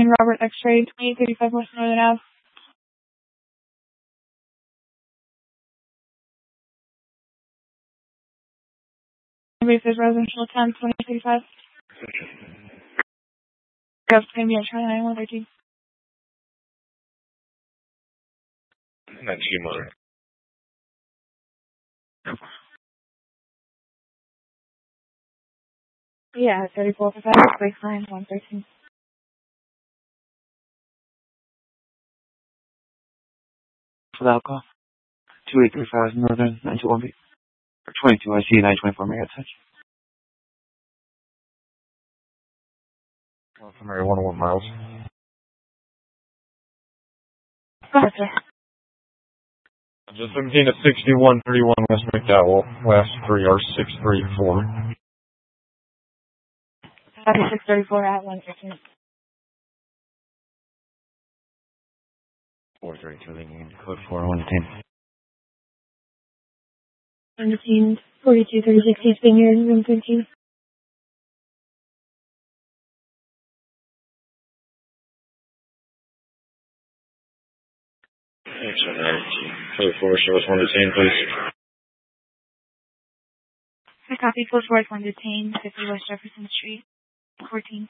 Robert X-Ray, 2835 West Northern Ave. Anybody says residential 10, 2035. That's going to be at Charlie 9113. That's you, mother. Yeah, 34 for 5, baseline 113. For the alcohol. 2835 Northern 921B. Or 22 IC 924 megahertz. From area 101 miles. Go ahead, sir. Just 17 to 6131 West McDowell, West 3R634. 634 at 113. 432 Lincoln, code 4110. 17, 42, 36, East Vineyard, room 13. Thanks for that. Code 4, show us 1 detained, please. I copy, code 4 1 detained, 50 West Jefferson Street, 14.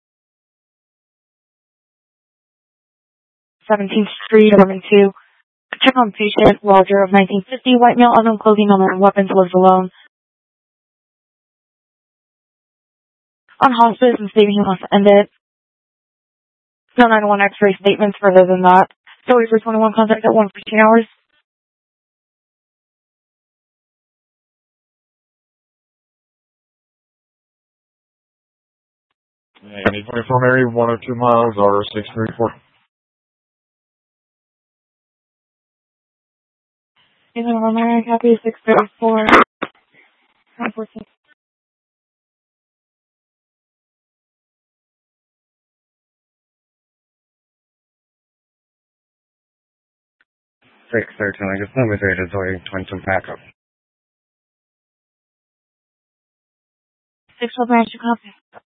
17th Street, apartment 2. Check on patient, Roger of 1950, white male, unknown clothing, unknown weapons, lives alone. On hospice and stating he wants to end it. No 911 X-ray statements further than that. So wait for 21 contact at 1:15 hours. Any 24 area 102 miles or 634. Even on my copy 634. 14. I guess number 3 to Zoe 22 backup. 612 managed to copy.